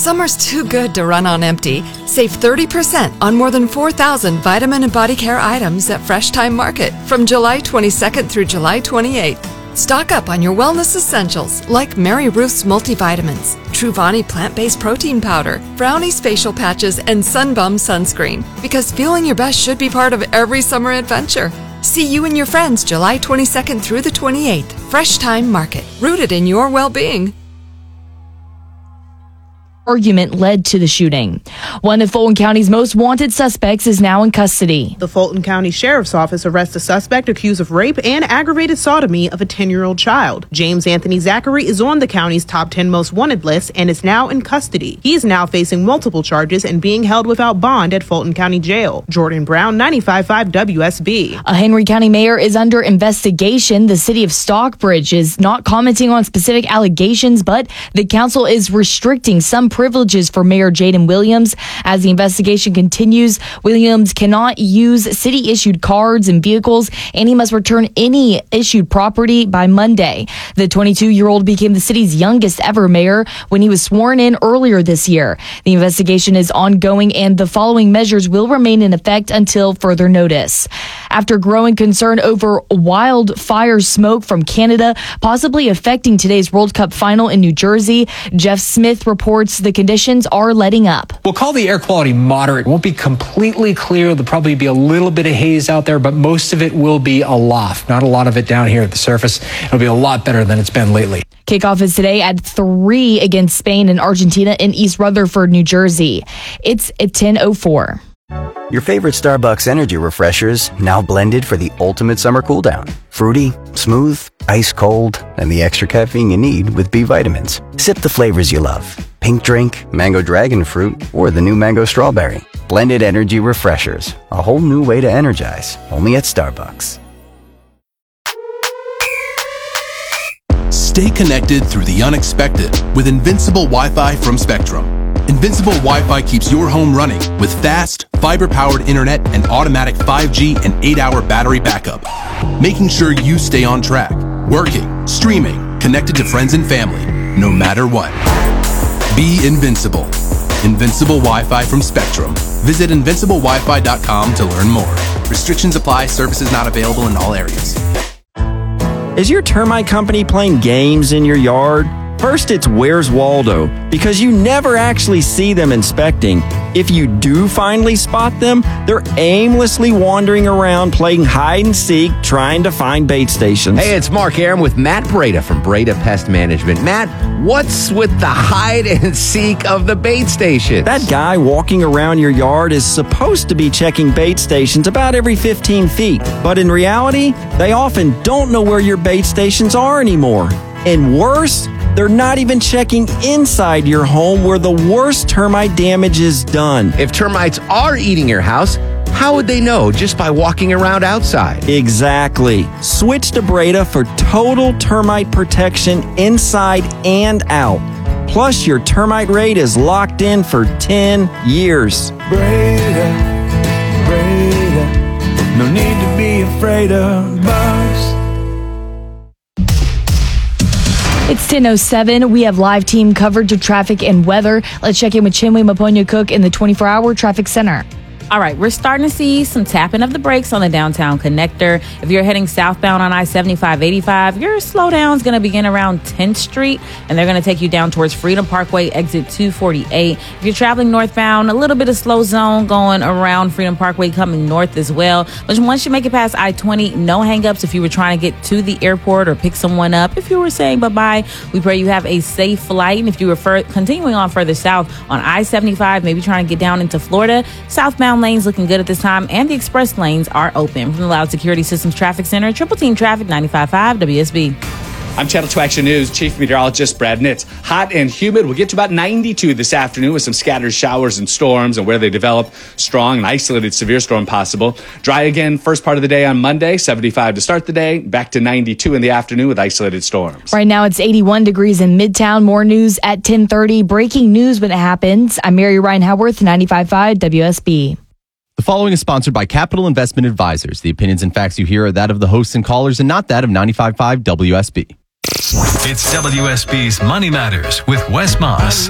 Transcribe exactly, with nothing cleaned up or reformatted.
Summer's too good to run on empty. Save thirty percent on more than four thousand vitamin and body care items at Fresh Time Market from July twenty-second through July twenty-eighth. Stock up on your wellness essentials like Mary Ruth's multivitamins, Truvani plant-based protein powder, Brownie's facial patches, and Sunbum sunscreen. Because feeling your best should be part of every summer adventure. See you and your friends July twenty-second through the twenty-eighth. Fresh Time Market, rooted in your well-being. Argument led to the shooting. One of Fulton County's most wanted suspects is now in custody. The Fulton County Sheriff's Office arrests a suspect accused of rape and aggravated sodomy of a ten-year-old child. James Anthony Zachary is on the county's top ten most wanted list and is now in custody. He is now facing multiple charges and being held without bond at Fulton County Jail. Jordan Brown, ninety-five point five W S B. A Henry County mayor is under investigation. The city of Stockbridge is not commenting on specific allegations, but the council is restricting some privileges for Mayor Jaden Williams. As the investigation continues, Williams cannot use city-issued cards and vehicles, and he must return any issued property by Monday. The twenty-two-year-old became the city's youngest ever mayor when he was sworn in earlier this year. The investigation is ongoing, and the following measures will remain in effect until further notice. After growing concern over wildfire smoke from Canada possibly affecting today's World Cup final in New Jersey, Jeff Smith reports the conditions are letting up. We'll call the air quality moderate. It won't be completely clear. There'll probably be a little bit of haze out there, but most of it will be aloft. Not a lot of it down here at the surface. It'll be a lot better than it's been lately. Kickoff is today at three against Spain and Argentina in East Rutherford, New Jersey. It's at ten oh four. Your favorite Starbucks energy refreshers, now blended for the ultimate summer cool down. Fruity, smooth, ice cold, and the extra caffeine you need with B vitamins. Sip the flavors you love. Pink drink, mango dragon fruit, or the new mango strawberry. Blended energy refreshers, a whole new way to energize. Only at Starbucks. Stay connected through the unexpected with Invincible Wi-Fi from Spectrum. Invincible Wi-Fi keeps your home running with fast, fiber-powered internet and automatic five G and eight hour battery backup, making sure you stay on track, working, streaming, connected to friends and family, no matter what. Be invincible. Invincible Wi-Fi from Spectrum. Visit invincible wi fi dot com to learn more. Restrictions apply. Services not available in all areas. Is your termite company playing games in your yard? First, it's Where's Waldo, because you never actually see them inspecting. If you do finally spot them, they're aimlessly wandering around playing hide and seek, trying to find bait stations. Hey, it's Mark Aram with Matt Breda from Breda Pest Management. Matt, what's with the hide and seek of the bait stations? That guy walking around your yard is supposed to be checking bait stations about every fifteen feet. But in reality, they often don't know where your bait stations are anymore. And worse, they're not even checking inside your home where the worst termite damage is done. If termites are eating your house, how would they know just by walking around outside? Exactly. Switch to Breda for total termite protection inside and out. Plus, your termite rate is locked in for ten years. Breda, Breda, no need to be afraid of bugs. It's ten oh seven. We have live team coverage of traffic and weather. Let's check in with Chinwe Maponya-Cook in the twenty-four hour traffic center. All right, we're starting to see some tapping of the brakes on the downtown connector. If you're heading southbound on I seventy-five eighty-five, your slowdown is going to begin around tenth Street, and they're going to take you down towards Freedom Parkway, exit two forty-eight. If you're traveling northbound, a little bit of slow zone going around Freedom Parkway coming north as well. But once you make it past I twenty, no hangups if you were trying to get to the airport or pick someone up. If you were saying bye-bye, we pray you have a safe flight. And if you were fur- continuing on further south on I seventy-five, maybe trying to get down into Florida, southbound lanes looking good at this time, and the express lanes are open. From the Loud Security Systems Traffic Center, Triple Team Traffic, ninety-five point five W S B. I'm Channel two Action News Chief Meteorologist Brad Nitz. Hot and humid. We'll get to about ninety-two this afternoon with some scattered showers and storms, and where they develop, strong and isolated severe storm possible. Dry again first part of the day on Monday, seventy-five to start the day, back to ninety-two in the afternoon with isolated storms. Right now it's eighty-one degrees in Midtown. More news at ten thirty. Breaking news when it happens. I'm Mary Ryan Howarth, ninety-five point five W S B. The following is sponsored by Capital Investment Advisors. The opinions and facts you hear are that of the hosts and callers and not that of ninety-five point five W S B. It's W S B's Money Matters with Wes Moss.